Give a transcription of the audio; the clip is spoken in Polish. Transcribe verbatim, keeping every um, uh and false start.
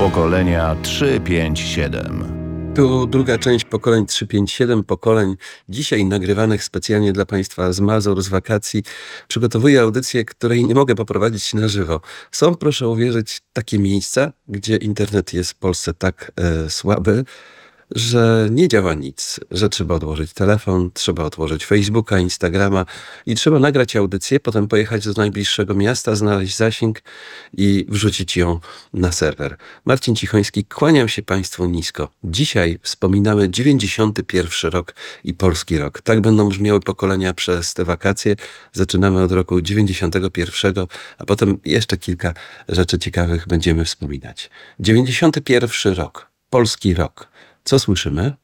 Pokolenia trzy pięć siedem. Tu druga część pokoleń trzy pięć siedem, pokoleń dzisiaj nagrywanych specjalnie dla Państwa z Mazur, z wakacji. Przygotowuję audycję, której nie mogę poprowadzić na żywo. Są, proszę uwierzyć, takie miejsca, gdzie internet jest w Polsce tak e, słaby, że nie działa nic, że trzeba odłożyć telefon, trzeba odłożyć Facebooka, Instagrama i trzeba nagrać audycję, potem pojechać do najbliższego miasta, znaleźć zasięg i wrzucić ją na serwer. Marcin Cichoński, kłaniam się Państwu nisko. Dzisiaj wspominamy dziewięćdziesiąty pierwszy rok i polski rok. Tak będą brzmiały pokolenia przez te wakacje. Zaczynamy od roku dziewięćdziesiątego pierwszego, a potem jeszcze kilka rzeczy ciekawych będziemy wspominać. dziewięćdziesiąty pierwszy rok, polski rok. Co słyszymy?